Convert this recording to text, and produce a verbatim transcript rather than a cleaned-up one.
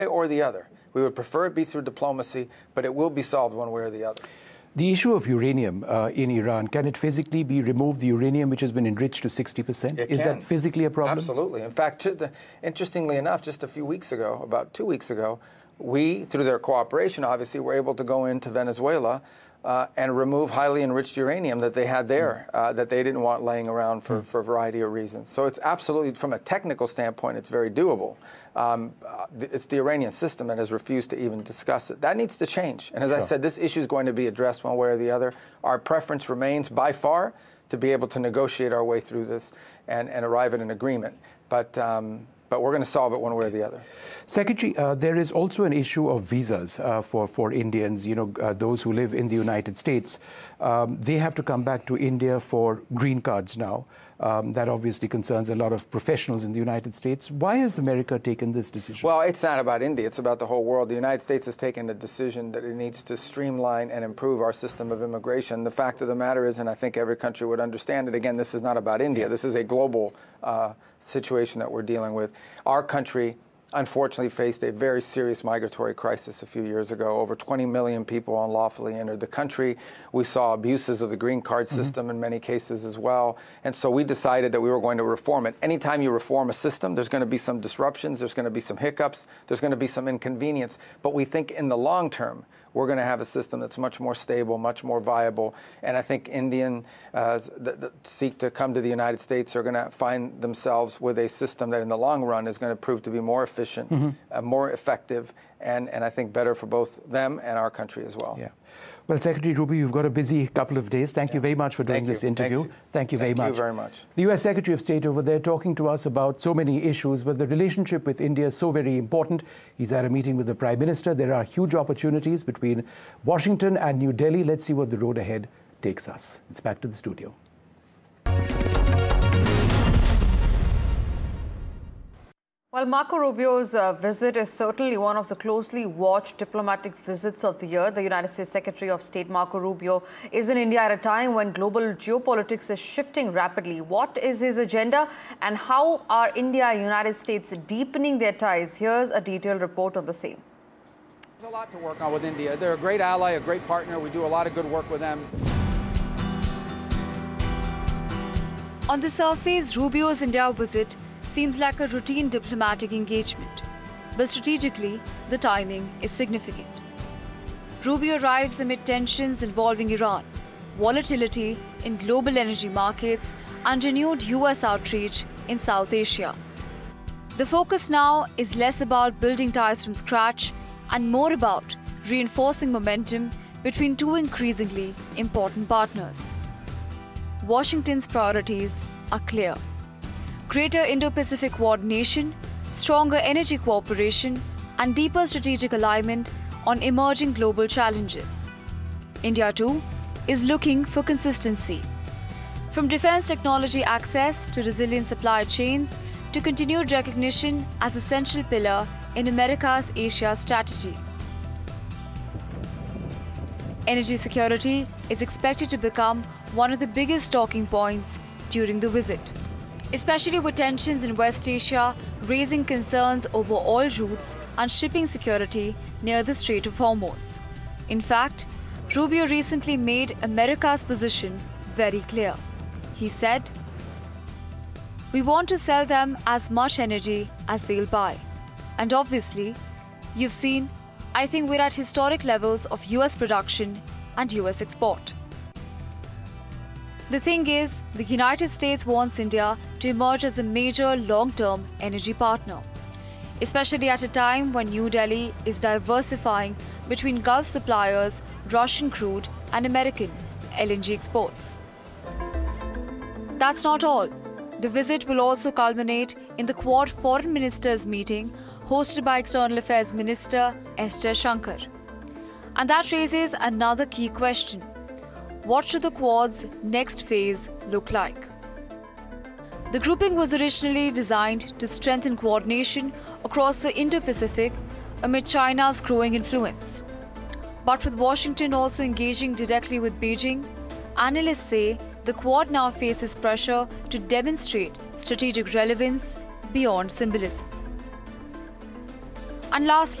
or the other. We would prefer it be through diplomacy, but it will be solved one way or the other. The issue of uranium uh, in Iran, can it physically be removed, the uranium which has been enriched to sixty percent? It Is can. that physically a problem? Absolutely. In fact, interestingly enough, just a few weeks ago, about two weeks ago, we, through their cooperation, obviously, were able to go into Venezuela uh, and remove highly enriched uranium that they had there, mm. uh, that they didn't want laying around for, mm. for a variety of reasons. So it's absolutely, from a technical standpoint, it's very doable. Um, it's the Iranian system that has refused to even discuss it. That needs to change. And as sure. I said, this issue is going to be addressed one way or the other. Our preference remains, by far, to be able to negotiate our way through this and, and arrive at an agreement. But, um, but we're going to solve it one way or the other. Secretary, uh, there is also an issue of visas uh, for, for Indians, you know, uh, those who live in the United States. Um, they have to come back to India for green cards now. Um, that obviously concerns a lot of professionals in the United States. Why has America taken this decision? Well, it's not about India. It's about the whole world. The United States has taken a decision that it needs to streamline and improve our system of immigration. The fact of the matter is, and I think every country would understand it, again, this is not about India. This is a global uh, situation that we're dealing with. Our country, unfortunately, faced a very serious migratory crisis a few years ago. Over twenty million people unlawfully entered the country. We saw abuses of the green card system mm-hmm. in many cases as well. And so we decided that we were going to reform it. Anytime you reform a system, there's going to be some disruptions, there's going to be some hiccups, there's going to be some inconvenience. But we think in the long term, we're going to have a system that's much more stable, much more viable. And I think Indian uh, that, that seek to come to the United States are going to find themselves with a system that in the long run is going to prove to be more efficient, mm-hmm. uh, more effective, and, and I think better for both them and our country as well. Yeah. Well, Secretary Rubio, you've got a busy couple of days. Thank yeah. you very much for doing Thank this you. interview. Thanks. Thank you very Thank much. Thank you very much. The U S Secretary of State over there talking to us about so many issues, but the relationship with India is so very important. He's at a meeting with the Prime Minister. There are huge opportunities between Washington and New Delhi. Let's see what the road ahead takes us. It's back to the studio. Well, Marco Rubio's uh, visit is certainly one of the closely watched diplomatic visits of the year. The United States Secretary of State Marco Rubio is in India at a time when global geopolitics is shifting rapidly. What is his agenda and how are India and United States deepening their ties? Here's a detailed report on the same. There's a lot to work on with India. They're a great ally, a great partner. We do a lot of good work with them. On the surface, Rubio's India visit seems like a routine diplomatic engagement, but strategically, the timing is significant. Rubio arrives amid tensions involving Iran, volatility in global energy markets, and renewed U S outreach in South Asia. The focus now is less about building ties from scratch and more about reinforcing momentum between two increasingly important partners. Washington's priorities are clear: greater Indo-Pacific coordination, stronger energy cooperation, and deeper strategic alignment on emerging global challenges. India, too, is looking for consistency. From defense technology access to resilient supply chains to continued recognition as a central pillar in America's Asia strategy. Energy security is expected to become one of the biggest talking points during the visit, especially with tensions in West Asia raising concerns over oil routes and shipping security near the Strait of Hormuz. In fact, Rubio recently made America's position very clear. He said, "We want to sell them as much energy as they'll buy. And obviously, you've seen, I think we're at historic levels of U S production and U S export." The thing is, the United States wants India to emerge as a major long-term energy partner, especially at a time when New Delhi is diversifying between Gulf suppliers, Russian crude, and American L N G exports. That's not all. The visit will also culminate in the Quad Foreign Ministers meeting hosted by External Affairs Minister S Jaishankar. And that raises another key question. What should the Quad's next phase look like? The grouping was originally designed to strengthen coordination across the Indo-Pacific amid China's growing influence. But with Washington also engaging directly with Beijing, analysts say the Quad now faces pressure to demonstrate strategic relevance beyond symbolism. And lastly,